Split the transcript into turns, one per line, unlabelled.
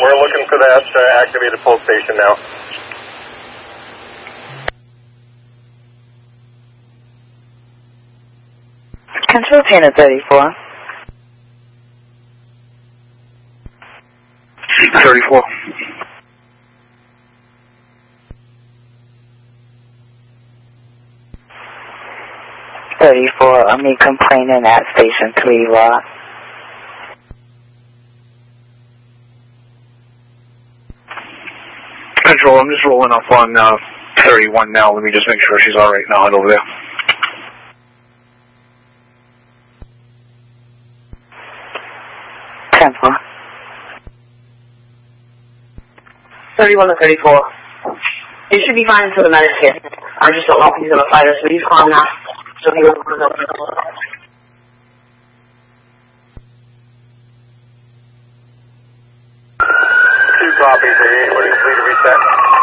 We're looking for that activated pull station now.
Control Channel 34.
34.
34, I'm complaining at Station 3 Lot.
Control, I'm just rolling up on 31 now. Let me just make sure she's alright now and over there.
Cancel.
31 to 34. You should be fine until the medics here. I just don't know if he's on a fighter, so he's calm now. So he won't go.
2 copies, 88, what is free to reset?